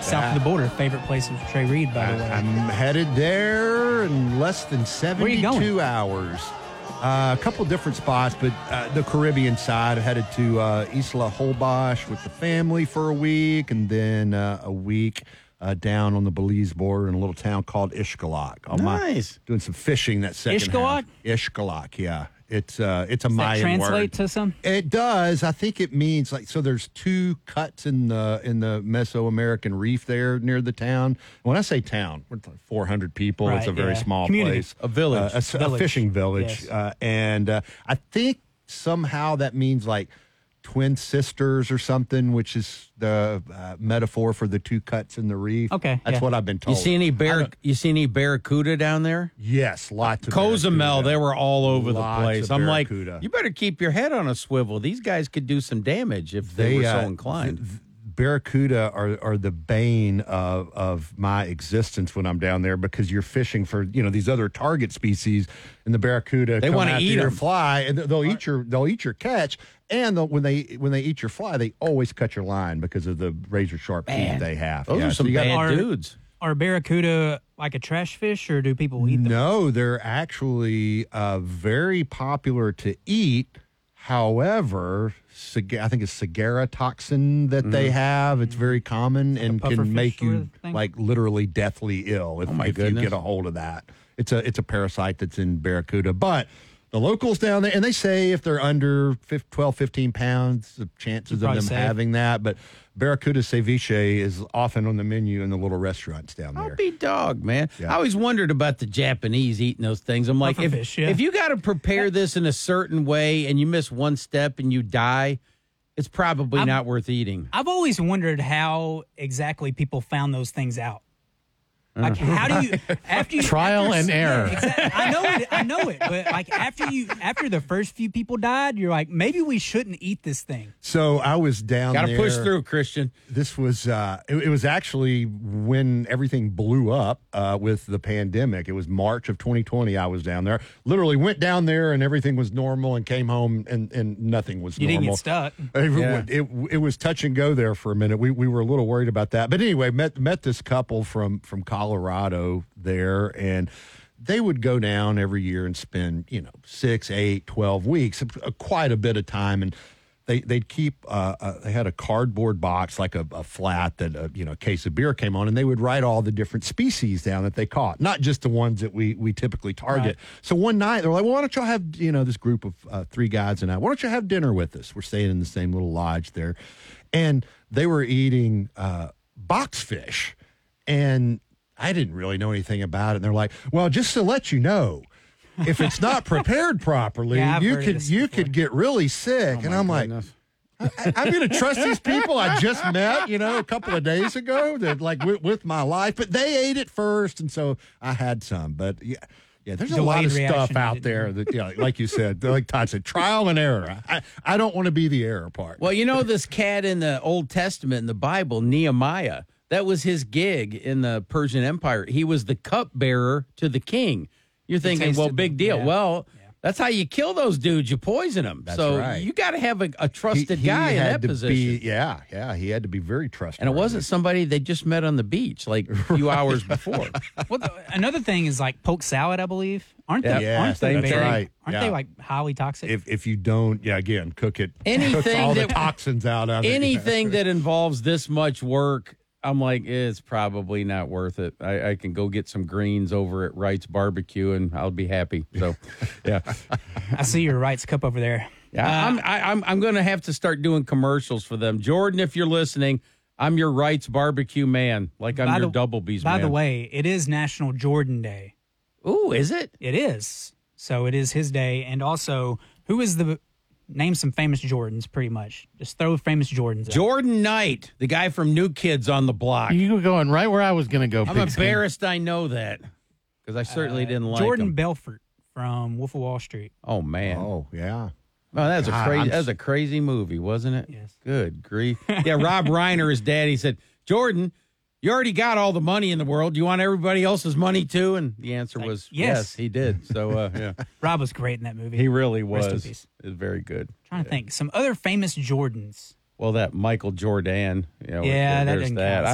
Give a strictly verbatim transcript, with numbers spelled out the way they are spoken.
south of the border. Favorite place of Trey Reed, by the way. I'm headed there in less than Where are you going? seventy-two hours. Uh, a couple different spots, but uh, the Caribbean side. I headed to uh, Isla Holbox with the family for a week, and then uh, a week uh, down on the Belize border in a little town called Ishkalak. On Nice. My, doing some fishing that second Ishkalak? half. Ishkalak, yeah. It's uh, it's a Does that Mayan translate word. to some? It does. I think it means like so. There's two cuts in the in the Mesoamerican Reef there near the town. When I say town, we're like four hundred people. Right, it's a very yeah. small Community. place, A village. uh, a, s- a Village. fishing village, Yes. uh, and uh, I think somehow that means like twin sisters or something, which is the uh, metaphor for the two cuts in the reef. Okay, that's yeah. what I've been You told. see any I bear? don't- You see any barracuda down there? Yes, lots of Cozumel, barracuda. they were all over Lots the place. of I'm like, barracuda. you better keep your head on a swivel. These guys could do some damage if they, They, were uh, so inclined. th- th- barracuda are, are the bane of, of my existence when I'm down there because you're fishing for you know these other target species and the barracuda They come wanna after eat your 'em. fly and they'll eat your they'll eat your catch and they'll, when they when they eat your fly they always cut your line because of the razor sharp teeth Man, they have. Those Yeah, are so some you gotta- bad Are- dudes. Are barracuda like a trash fish, or do people eat them? No, they're actually uh, very popular to eat. However, sig- I think it's Sagara toxin that they have. It's very common and puffer can fish make sort you of thing? like literally deathly ill if, Oh, my if you goodness. get a hold of that. It's a it's a parasite that's in barracuda, but the locals down there, and they say if they're under fif- twelve, fifteen pounds, the chances of Probably them safe. having that. But barracuda ceviche is often on the menu in the little restaurants down I'll there. be dog, man. Yeah. I always wondered about the Japanese eating those things. I'm like, Puffer if, fish, yeah. if you got to prepare this in a certain way and you miss one step and you die, it's probably I'm- not worth eating. I've always wondered how exactly people found those things out. Like, how do you after you Trial after- and yeah, error. exactly. I know it. I know it. But like after you, after the first few people died, you're like, maybe we shouldn't eat this thing. So I was down Got to there. push through, Christian. This was uh, it, it was actually when everything blew up uh, with the pandemic. It was March of twenty twenty. I was down there. Literally went down there and everything was normal, and came home and, and nothing was You normal. didn't get stuck. It, Yeah. it, it was touch and go there for a minute. We we were a little worried about that, but anyway, met met this couple from from Colorado there, and they would go down every year and spend you know six, eight, twelve weeks, uh, quite a bit of time, and they they'd keep uh, uh, they had a cardboard box like a, a flat that uh, you know a case of beer came on, and they would write all the different species down that they caught, not just the ones that we we typically target. Right. So one night they're like, well, why don't y'all have you know this group of uh, three guys and I? Why don't you have dinner with us? We're staying in the same little lodge there, and they were eating uh, boxfish, and I didn't really know anything about it. And they're like, well, just to let you know, if it's not prepared properly, Yeah, I've you heard of could this you before. could get really sick. and I'm like, Goodness. I, I'm going to trust these people I just met, you know, a couple of days ago that like with, with my life, but they ate it first, and so I had some. But yeah, yeah, there's a lot Delayed of stuff reaction, out didn't there that, yeah, like you said, like Todd said, trial and error. I, I don't want to be the error part. Well, you know this cat in the Old Testament in the Bible, Nehemiah. That was his gig in the Persian Empire. He was the cupbearer to the king. You're thinking, tasted well, them, big deal. yeah. Well, that's how you kill those dudes. You poison them. That's so right. you got to have a, a He- trusted he guy in had that to position. Be, yeah, yeah, he had to be very trusted. And it wasn't somebody they just met on the beach like a few hours before. Well, the, another thing is like poke salad, I believe. Aren't they? Yeah. Yeah, aren't they that's very, right. Aren't Yeah. they like highly toxic? If if you don't, yeah, again, cook it. Anything cook all the that- toxins out of it. Anything that involves this much work, I'm like, it's probably not worth it. I, I can go get some greens over at Wright's Barbecue and I'll be happy. So, yeah. I see your Wright's cup over there. Yeah, Uh, I'm I, I'm I'm going to have to start doing commercials for them. Jordan, if you're listening, I'm your Wright's Barbecue man, like I'm By your the- Doublebees By man. the way, it is National Jordan Day. Ooh, is it? It is. So it is his day. And also, who is the name some famous Jordans? Pretty much, just throw famous Jordans. out. Jordan Knight, the guy from New Kids on the Block. You were going right where I was going to go. I'm Pigskin. embarrassed I know that because I certainly didn't like Jordan him. Belfort from Wolf of Wall Street. Oh man, Oh yeah. oh, that was a God, crazy I'm that was a crazy movie, wasn't it? Yes. Good grief. Yeah, Rob Reiner, his dad, he said, Jordan, you already got all the money in the world. Do you want everybody else's money too? And the answer was yes. yes, he did. So uh, yeah, Rob was great in that movie. he really Rest in was. peace. It was very good. trying to think some other famous Jordans. Well, that Michael Jordan, you know, Yeah, that there's didn't that. count.